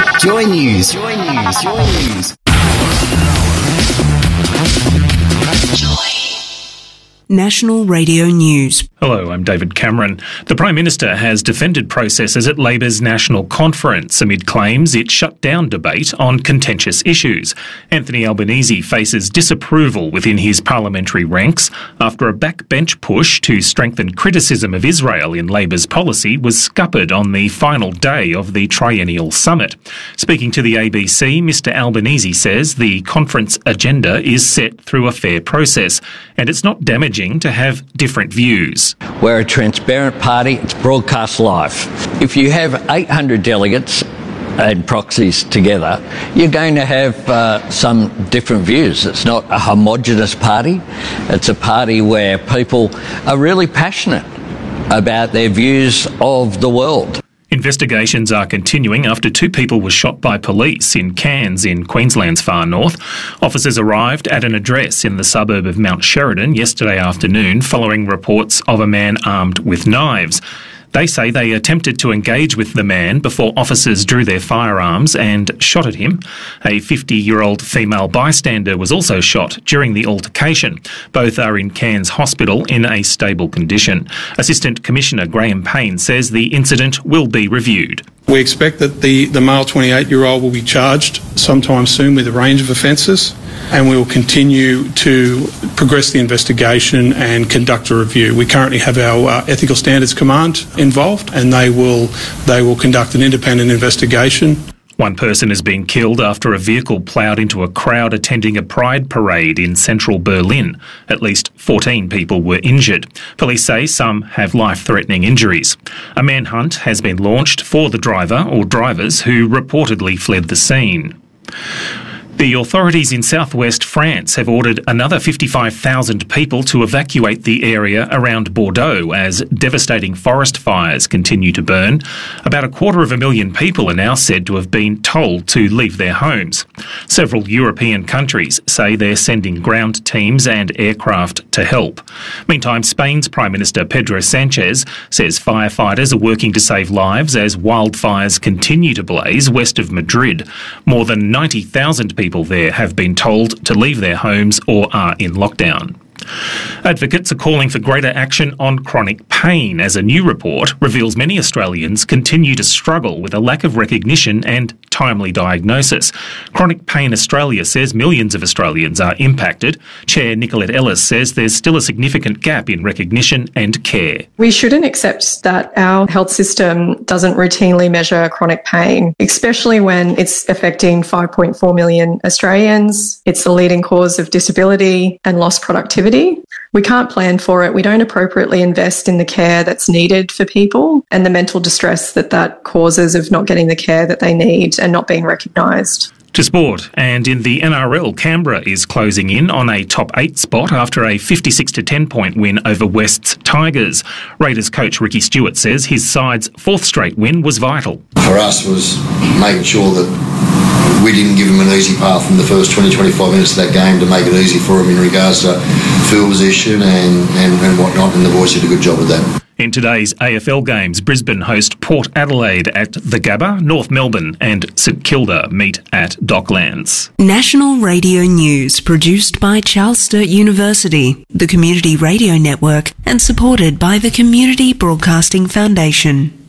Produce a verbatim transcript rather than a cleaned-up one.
Joy News. Joy News. Joy News. National Radio News. Hello, I'm David Cameron. The Prime Minister has defended processes at Labor's National Conference amid claims it shut down debate on contentious issues. Anthony Albanese faces disapproval within his parliamentary ranks after a backbench push to strengthen criticism of Israel in Labor's policy was scuppered on the final day of the triennial summit. Speaking to the A B C, Mr Albanese says the conference agenda is set through a fair process and it's not damaging to have different views. We're a transparent party. It's broadcast live. If you have eight hundred delegates and proxies together, you're going to have uh, some different views. It's not a homogenous party. It's a party where people are really passionate about their views of the world. Investigations are continuing after two people were shot by police in Cairns in Queensland's far north. Officers arrived at an address in the suburb of Mount Sheridan yesterday afternoon following reports of a man armed with knives. They say they attempted to engage with the man before officers drew their firearms and shot at him. A fifty-year-old female bystander was also shot during the altercation. Both are in Cairns Hospital in a stable condition. Assistant Commissioner Graham Payne says the incident will be reviewed. We expect that the, the male twenty-eight-year-old will be charged sometime soon with a range of offences, and we will continue to progress the investigation and conduct a review. We currently have our uh, Ethical Standards Command involved, and they will they will conduct an independent investigation. One person has been killed after a vehicle ploughed into a crowd attending a pride parade in central Berlin. At least fourteen people were injured. Police say some have life-threatening injuries. A manhunt has been launched for the driver or drivers who reportedly fled the scene. The authorities in southwest France have ordered another fifty-five thousand people to evacuate the area around Bordeaux as devastating forest fires continue to burn. About a quarter of a million people are now said to have been told to leave their homes. Several European countries say they're sending ground teams and aircraft to help. Meantime, Spain's Prime Minister Pedro Sanchez says firefighters are working to save lives as wildfires continue to blaze west of Madrid. More than ninety thousand people People there have been told to leave their homes or are in lockdown. Advocates are calling for greater action on chronic pain as a new report reveals many Australians continue to struggle with a lack of recognition and timely diagnosis. Chronic Pain Australia says millions of Australians are impacted. Chair Nicolette Ellis says there's still a significant gap in recognition and care. We shouldn't accept that our health system doesn't routinely measure chronic pain, especially when it's affecting five point four million Australians. It's the leading cause of disability and lost productivity. We can't plan for it. We don't appropriately invest in the care that's needed for people and the mental distress that that causes of not getting the care that they need and not being recognised. To sport, and in the N R L, Canberra is closing in on a top eight spot after a fifty-six to ten point win over West's Tigers. Raiders coach Ricky Stewart says his side's fourth straight win was vital. For us was making sure that we didn't give them an easy path in the first twenty to twenty-five minutes of that game to make it easy for them in regards to field position and, and, and whatnot, and the boys did a good job of that. In today's A F L games, Brisbane host Port Adelaide at the Gabba, North Melbourne and St Kilda meet at Docklands. National Radio News produced by Charles Sturt University, the Community Radio Network, and supported by the Community Broadcasting Foundation.